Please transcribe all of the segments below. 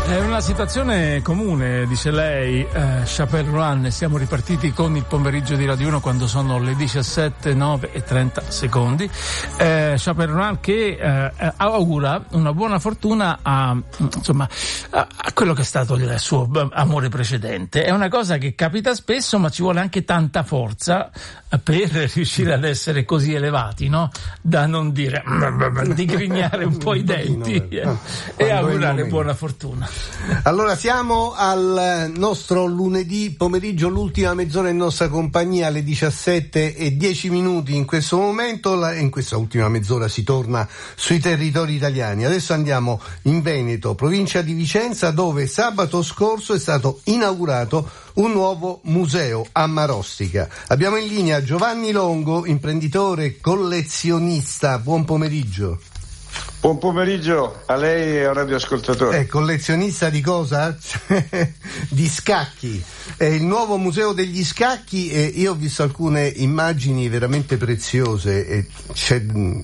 È una situazione comune, dice lei, Chapelle Roan. Siamo ripartiti con il pomeriggio di Radio 1 quando sono le 17:09:30. Chapelle Roan che augura una buona fortuna a quello che è stato il suo amore precedente. È una cosa che capita spesso, ma ci vuole anche tanta forza per riuscire ad essere così elevati, no? Da non dire, digrignare un po' i denti e augurare buona fortuna. Allora siamo al nostro lunedì pomeriggio, l'ultima mezz'ora in nostra compagnia, alle 17:10 in questo momento. In questa ultima mezz'ora si torna sui territori italiani. Adesso andiamo in Veneto, provincia di Vicenza, dove sabato scorso è stato inaugurato un nuovo museo a Marostica. Abbiamo in linea Giovanni Longo, imprenditore collezionista. Buon pomeriggio. Buon pomeriggio a lei e al radioascoltatore. Collezionista di cosa? Di scacchi. È il nuovo museo degli scacchi e io ho visto alcune immagini veramente preziose e c'è,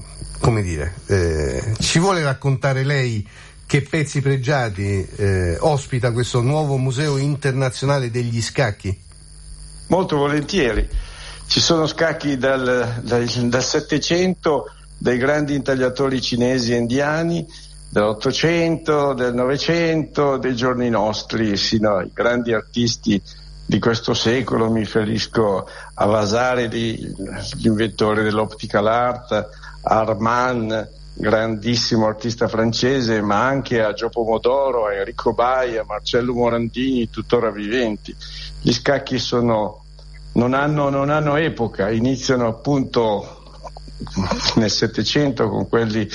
ci vuole raccontare lei che pezzi pregiati ospita questo nuovo museo internazionale degli scacchi? Molto volentieri. Ci sono scacchi dal Settecento, dai grandi intagliatori cinesi e indiani, dell'Ottocento, del Novecento, dei giorni nostri, sino ai grandi artisti di questo secolo. Mi riferisco a Vasari, l'inventore dell'optical art, a Armand, grandissimo artista francese, ma anche a Gio Pomodoro, a Enrico Bai, a Marcello Morandini, tuttora viventi. Gli scacchi non hanno epoca, iniziano appunto nel Settecento con quelli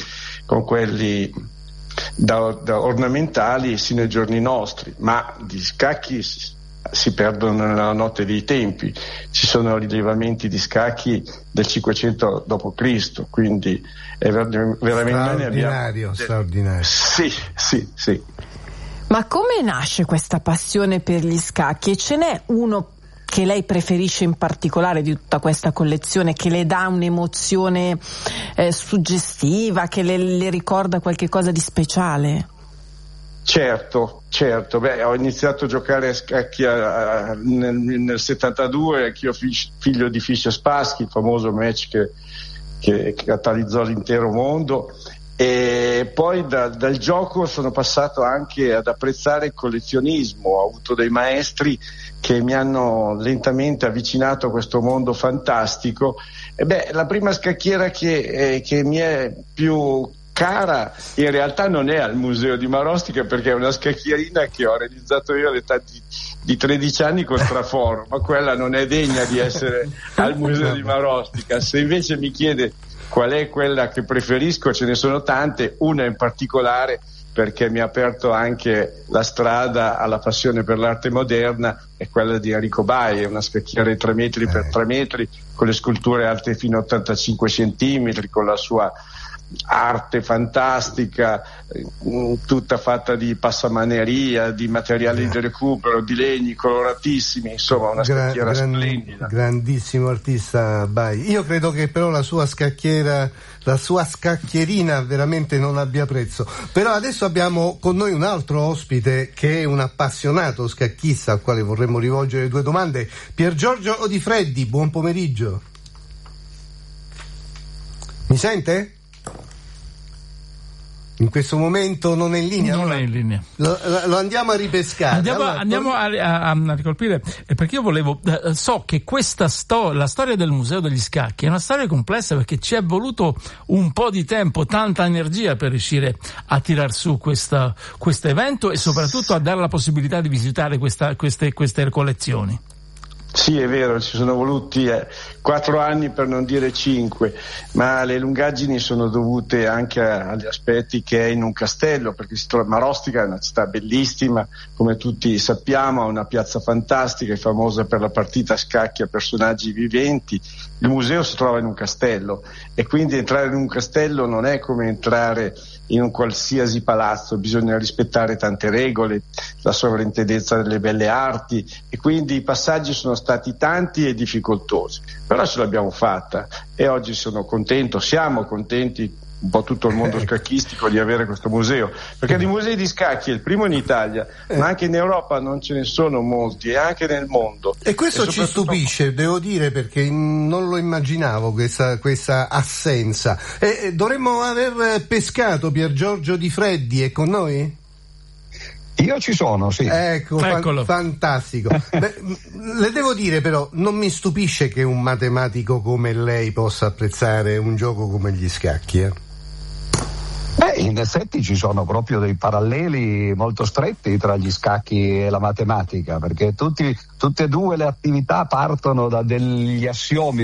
da ornamentali sino ai giorni nostri, ma gli scacchi si perdono nella notte dei tempi. Ci sono rilevamenti di scacchi del 500 d.C., quindi è veramente straordinario. Sì. Ma come nasce questa passione per gli scacchi? E ce n'è uno che lei preferisce in particolare di tutta questa collezione, che le dà un'emozione suggestiva, che le ricorda qualche cosa di speciale? Certo. Ho iniziato a giocare a scacchi nel 72, anch'io figlio di Fischer Spassky, il famoso match che catalizzò l'intero mondo, e poi dal gioco sono passato anche ad apprezzare il collezionismo. Ho avuto dei maestri che mi hanno lentamente avvicinato a questo mondo fantastico. La prima scacchiera che mi è più cara in realtà non è al Museo di Marostica, perché è una scacchierina che ho realizzato io all'età di 13 anni con traforo, ma quella non è degna di essere al Museo di Marostica. Se invece mi chiede qual è quella che preferisco, ce ne sono tante, una in particolare perché mi ha aperto anche la strada alla passione per l'arte moderna, è quella di Enrico Bai. È una scacchiera di 3 metri per 3 metri, con le sculture alte fino a 85 centimetri, con la sua arte fantastica, tutta fatta di passamaneria, di materiali di recupero, di legni coloratissimi, insomma una scacchiera splendida. Grandissimo artista Bai. Io credo che però la sua scacchierina veramente non abbia prezzo. Però adesso abbiamo con noi un altro ospite che è un appassionato scacchista al quale vorremmo rivolgere 2 domande. Pier Giorgio Odifreddi, buon pomeriggio. Mi sente? In questo momento non è in linea. Non è in linea. Lo andiamo a ripescare. Andiamo a ricolpire, perché io volevo, so che la storia del Museo degli Scacchi è una storia complessa, perché ci è voluto un po' di tempo, tanta energia per riuscire a tirar su questo evento e soprattutto a dare la possibilità di visitare queste collezioni. Sì, è vero, ci sono voluti 4 anni, per non dire 5, ma le lungaggini sono dovute anche agli aspetti che è in un castello, perché Marostica è una città bellissima, come tutti sappiamo, ha una piazza fantastica, è famosa per la partita a scacchi a personaggi viventi. Il museo si trova in un castello e quindi entrare in un castello non è come entrare in un qualsiasi palazzo, bisogna rispettare tante regole, la sovrintendenza delle belle arti, e quindi i passaggi sono stati tanti e difficoltosi, però ce l'abbiamo fatta e oggi siamo contenti un po' tutto il mondo scacchistico di avere questo museo, perché di musei di scacchi è il primo in Italia, ma anche in Europa non ce ne sono molti, e anche nel mondo. E questo ci stupisce, devo dire, perché non lo immaginavo questa assenza. Dovremmo aver pescato Piergiorgio Di Freddi, è con noi? Io ci sono, sì. Ecco, fantastico. Beh, le devo dire però, non mi stupisce che un matematico come lei possa apprezzare un gioco come gli scacchi, In effetti ci sono proprio dei paralleli molto stretti tra gli scacchi e la matematica, perché tutte e due le attività partono da degli assiomi.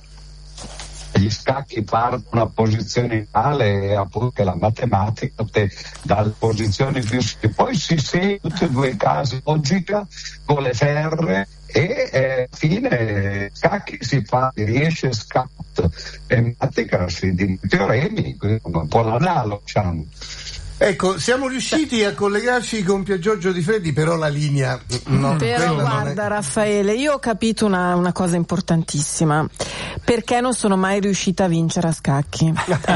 Gli scacchi partono a posizioni tale, appunto, che la matematica dalle posizioni più. Poi si segue tutti e due i casi, logica con le ferre, e fine scacchi si riesce scat e matematica di teoremi, un po' l'analogo, diciamo. Ecco, siamo riusciti a collegarci con Piergiorgio Di Freddi, però la linea però guarda, Raffaele, io ho capito una cosa importantissima: perché non sono mai riuscita a vincere a scacchi.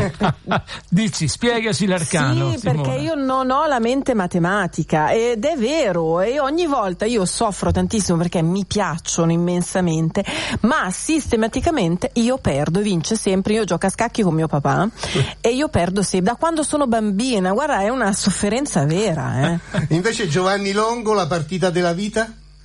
Dici, spiegaci l'arcano. Sì, Simona. perché io non ho la mente matematica, ed è vero, e ogni volta io soffro tantissimo perché mi piacciono immensamente, ma sistematicamente io perdo e vince sempre. Io gioco a scacchi con mio papà e io perdo sempre, da quando sono bambina. Guarda, è una sofferenza vera. Invece Giovanni Longo, la partita della vita?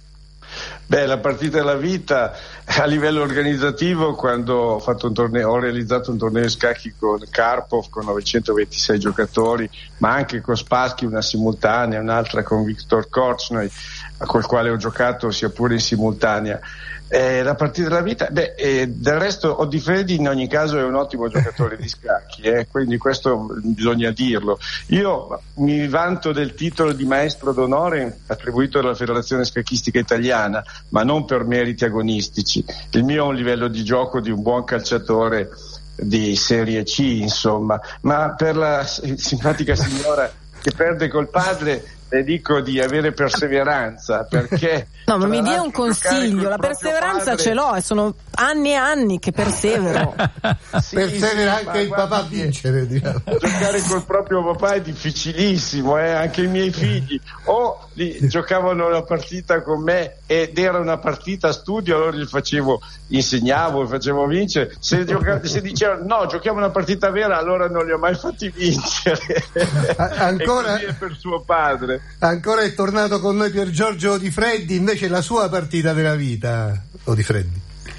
Beh, la partita della vita a livello organizzativo, quando ho realizzato un torneo di scacchi con Karpov con 926 giocatori, ma anche con Spassky una simultanea, un'altra con Viktor Korchnoi, col quale ho giocato sia pure in simultanea. La partita della vita, del resto Di Freddi in ogni caso è un ottimo giocatore di scacchi, quindi questo bisogna dirlo. Io mi vanto del titolo di maestro d'onore attribuito dalla Federazione Scacchistica Italiana, ma non per meriti agonistici. Il mio è un livello di gioco di un buon calciatore di Serie C, insomma, ma per la simpatica signora che perde col padre le dico di avere perseveranza, perché no, ma mi dia un consiglio. La perseveranza padre... ce l'ho, e sono anni e anni che persevero. Persevera anche il papà a vincere, diciamo. Giocare col proprio papà è difficilissimo, anche i miei figli giocavano una partita con me ed era una partita a studio, allora insegnavo, facevo vincere. Se dicevano no, giochiamo una partita vera, allora non li ho mai fatti vincere. Ancora e così è per suo padre. Ancora è tornato con noi Piergiorgio Di Freddi, invece la sua partita della vita, Di Freddi.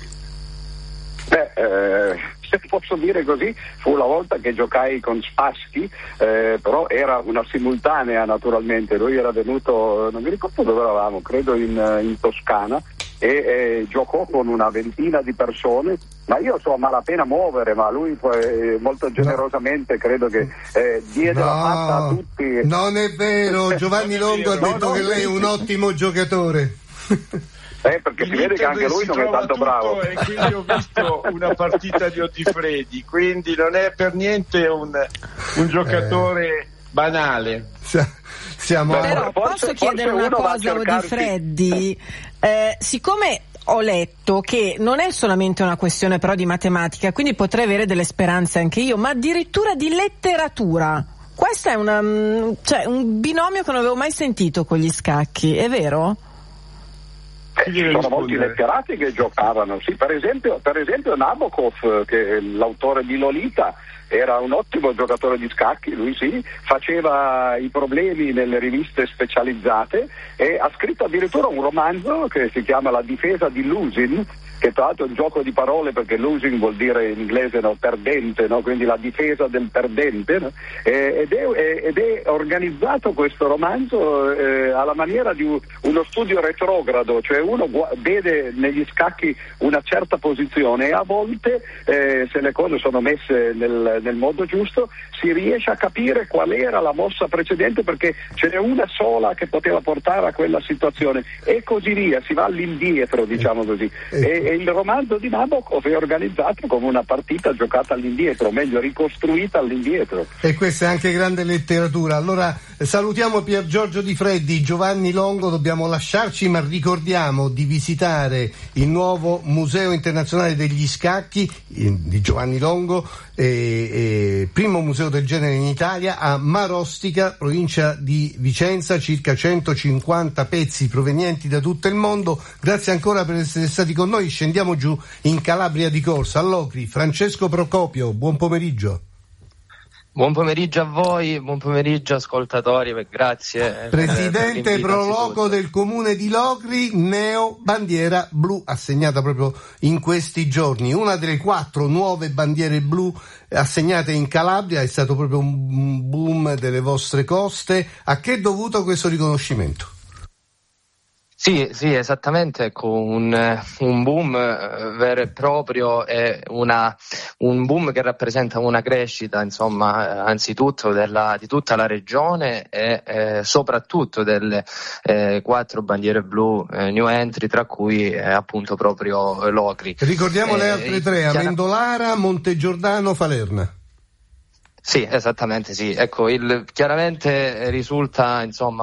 Se posso dire così, fu la volta che giocai con Spassky, però era una simultanea naturalmente. Lui era venuto, non mi ricordo dove eravamo, credo in Toscana, e giocò con una ventina di persone, ma io so a malapena muovere, ma lui poi molto generosamente credo che diede la fatta a tutti. Non è vero, Giovanni Longo ha detto che lei è un ottimo giocatore. Perché si vede che anche lui non è tanto bravo. E quindi ho visto una partita di Di Freddi, quindi non è per niente un giocatore banale. Però posso chiedere una cosa a Di Freddi? Siccome ho letto che non è solamente una questione però di matematica, quindi potrei avere delle speranze anche io, ma addirittura di letteratura. Questo è un binomio che non avevo mai sentito con gli scacchi, è vero? Ci sono molti letterati che giocavano, sì, per esempio Nabokov, che è l'autore di Lolita, era un ottimo giocatore di scacchi, lui sì, faceva i problemi nelle riviste specializzate e ha scritto addirittura un romanzo che si chiama La difesa di Lusin, che tra l'altro è un gioco di parole perché losing vuol dire in inglese perdente, quindi la difesa del perdente, ed è organizzato questo romanzo alla maniera di uno studio retrogrado, cioè uno vede negli scacchi una certa posizione e a volte se le cose sono messe nel modo giusto si riesce a capire qual era la mossa precedente, perché ce n'è una sola che poteva portare a quella situazione e così via, si va all'indietro, diciamo così. E il romanzo di Nabokov è organizzato come una partita giocata all'indietro, o meglio ricostruita all'indietro. E questa è anche grande letteratura. Allora salutiamo Piergiorgio Di Freddi, Giovanni Longo, dobbiamo lasciarci, ma ricordiamo di visitare il nuovo Museo Internazionale degli Scacchi di Giovanni Longo, primo museo del genere in Italia a Marostica, provincia di Vicenza, circa 150 pezzi provenienti da tutto il mondo. Grazie ancora per essere stati con noi. Scendiamo giù in Calabria di corsa, a Locri. Francesco Procopio, buon pomeriggio. Buon pomeriggio a voi, buon pomeriggio ascoltatori, grazie. Presidente pro loco del comune di Locri, neo bandiera blu, assegnata proprio in questi giorni. Una delle 4 nuove bandiere blu assegnate in Calabria. È stato proprio un boom delle vostre coste. A che è dovuto questo riconoscimento? Sì, esattamente, ecco, un boom vero e proprio, è un boom che rappresenta una crescita, insomma, anzitutto di tutta la regione e soprattutto delle 4 bandiere blu new entry, tra cui appunto proprio Locri. Ricordiamo le altre 3, Amendolara, Montegiordano, Falerna. Sì, esattamente sì. Ecco, chiaramente risulta insomma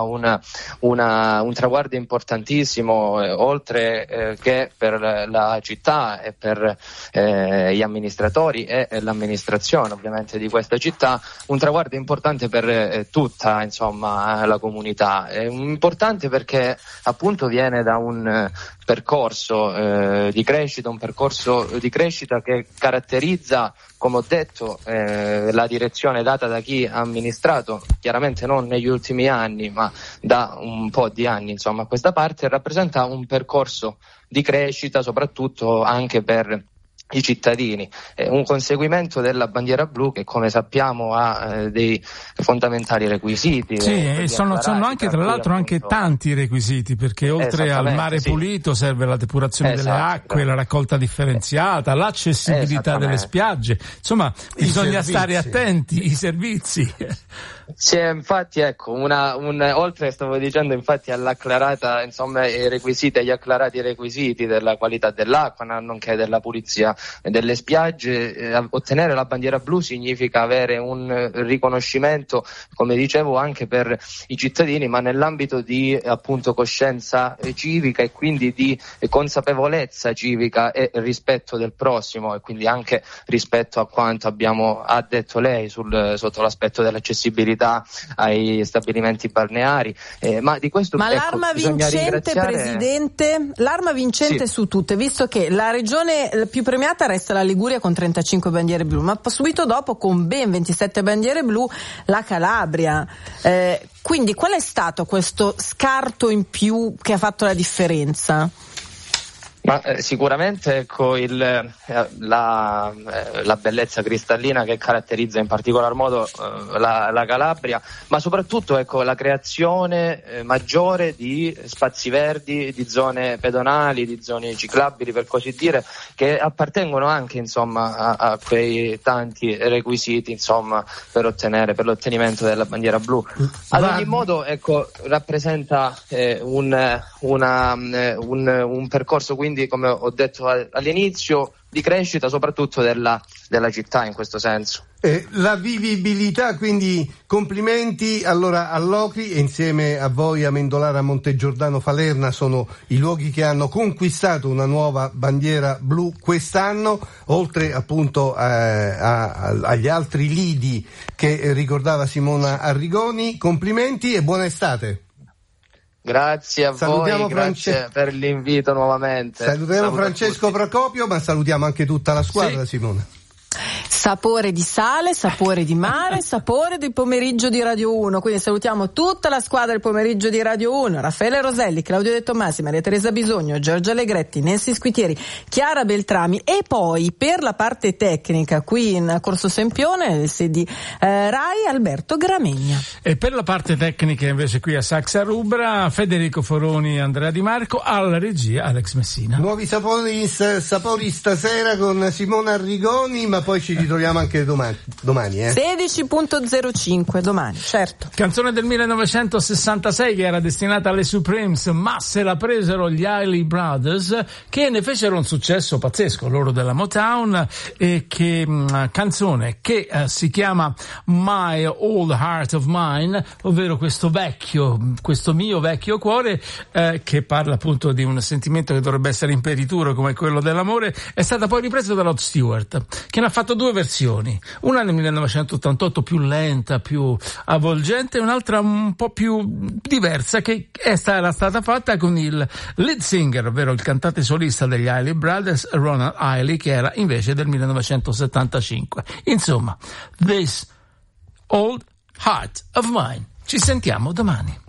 un traguardo importantissimo, oltre che per la città e per gli amministratori e l'amministrazione ovviamente di questa città, un traguardo importante per tutta insomma la comunità. È importante perché appunto viene da un percorso di crescita, un percorso di crescita che caratterizza, come ho detto, la direzione data da chi ha amministrato, chiaramente non negli ultimi anni, ma da un po' di anni insomma a questa parte, rappresenta un percorso di crescita soprattutto anche per i cittadini, un conseguimento della bandiera blu che, come sappiamo, ha dei fondamentali requisiti. Sì, sono anche tra l'altro anche tanti requisiti, perché oltre al mare pulito serve la depurazione delle acque, la raccolta differenziata, l'accessibilità delle spiagge, insomma bisogna stare attenti, i servizi. Sì, infatti ecco, oltre stavo dicendo infatti all'acclarata insomma i requisiti, agli acclarati requisiti della qualità dell'acqua, nonché della pulizia delle spiagge, ottenere la bandiera blu significa avere un riconoscimento, come dicevo, anche per i cittadini, ma nell'ambito di appunto coscienza civica e quindi di consapevolezza civica e rispetto del prossimo, e quindi anche rispetto a quanto ha detto lei sotto l'aspetto dell'accessibilità ai stabilimenti balneari, ma di questo l'arma vincente, Presidente, l'arma vincente su tutte, visto che la regione più premiata resta la Liguria con 35 bandiere blu, ma subito dopo con ben 27 bandiere blu la Calabria, quindi qual è stato questo scarto in più che ha fatto la differenza? Ma sicuramente ecco la bellezza cristallina che caratterizza in particolar modo la Calabria, ma soprattutto ecco la creazione maggiore di spazi verdi, di zone pedonali, di zone ciclabili per così dire, che appartengono anche insomma a quei tanti requisiti insomma per l'ottenimento della bandiera blu. Ad ogni modo ecco rappresenta un percorso, quindi come ho detto all'inizio, di crescita soprattutto della città in questo senso. La vivibilità, quindi complimenti allora a Locri, e insieme a voi Amendolara, Montegiordano, Falerna sono i luoghi che hanno conquistato una nuova bandiera blu quest'anno, oltre appunto agli altri lidi che ricordava Simona Arrigoni. Complimenti e buona estate. Grazie a voi, grazie per l'invito nuovamente. Salutiamo Francesco Procopio, ma salutiamo anche tutta la squadra, Simona. Sapore di sale, sapore di mare, sapore del pomeriggio di Radio 1. Quindi salutiamo tutta la squadra del pomeriggio di Radio 1: Raffaele Roselli, Claudio De Tomasi, Maria Teresa Bisogno, Giorgia Allegretti, Nancy Squitieri, Chiara Beltrami, e poi per la parte tecnica qui in Corso Sempione, nelle sedi Rai, Alberto Gramegna. E per la parte tecnica invece qui a Saxa Rubra, Federico Foroni e Andrea Di Marco, alla regia Alex Messina. Nuovi sapori stasera con Simona Arrigoni, ma poi ci ritroviamo anche domani 16.05 domani, certo. Canzone del 1966 che era destinata alle Supremes, ma se la presero gli Isley Brothers, che ne fecero un successo pazzesco, loro della Motown, e che canzone che si chiama My Old Heart of Mine, ovvero questo mio vecchio cuore, che parla appunto di un sentimento che dovrebbe essere imperituro come quello dell'amore. È stata poi ripresa da Rod Stewart, che ne ha fatto 2 versioni versioni, una nel 1988 più lenta, più avvolgente, un'altra un po' più diversa che era stata fatta con il lead singer, ovvero il cantante solista degli Isley Brothers, Ronald Isley, che era invece del 1975. Insomma, This Old Heart of Mine. Ci sentiamo domani.